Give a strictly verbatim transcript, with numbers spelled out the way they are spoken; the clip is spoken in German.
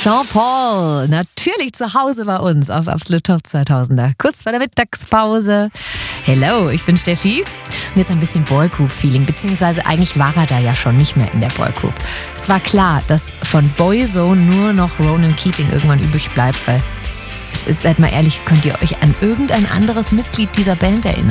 Sean Paul, natürlich zu Hause bei uns auf Absolut Top zweitausender. Kurz vor der Mittagspause. Hello, ich bin Steffi und jetzt ein bisschen Boygroup-Feeling, beziehungsweise eigentlich war er da ja schon nicht mehr in der Boygroup. Es war klar, dass von Boyzone nur noch Ronan Keating irgendwann übrig bleibt, weil es ist, seid mal ehrlich, könnt ihr euch an irgendein anderes Mitglied dieser Band erinnern?